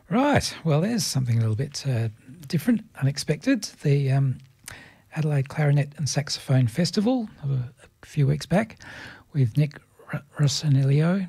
Right, well, there's something a little bit different, unexpected. The Adelaide Clarinet and Saxophone Festival a few weeks back with Nick Rossonilio,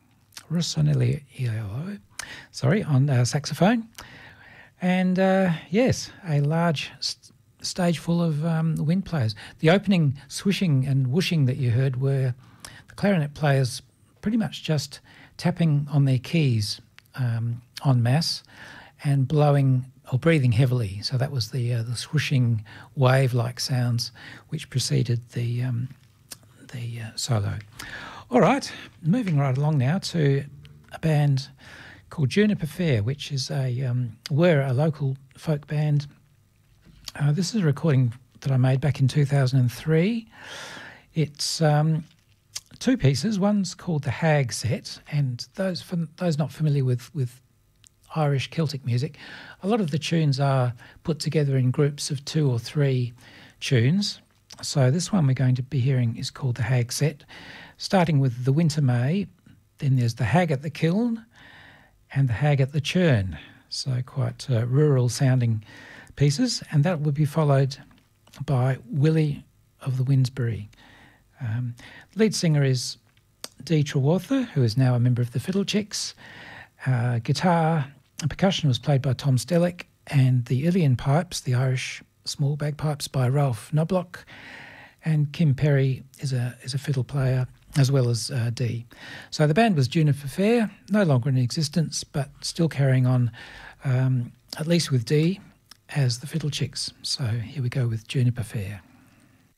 on saxophone. And yes, a large stage full of wind players. The opening swishing and whooshing that you heard were the clarinet players pretty much just tapping on their keys en masse and blowing or breathing heavily. So that was the swooshing wave-like sounds which preceded the solo. All right, moving right along now to a band called Juniper Fair, which is a local folk band. This is a recording that I made back in 2003. It's two pieces. One's called the Hag Set, and for those not familiar with Irish Celtic music, a lot of the tunes are put together in groups of 2 or 3 tunes. So this one we're going to be hearing is called the Hag Set, starting with the Winter May, then there's the Hag at the Kiln and the Hag at the Churn. So quite rural sounding pieces, and that will be followed by Willie of the Winsbury. Lead singer is Dee Trewartha, who is now a member of the Fiddlechicks. Guitar and percussion was played by Tom Stellick, and the Ilian pipes, the Irish small bagpipes, by Ralph Knobloch, and Kim Perry is a fiddle player as well as Dee. So the band was Juniper Fair, no longer in existence, but still carrying on, at least with Dee, as the Fiddlechicks. So here we go with Juniper Fair.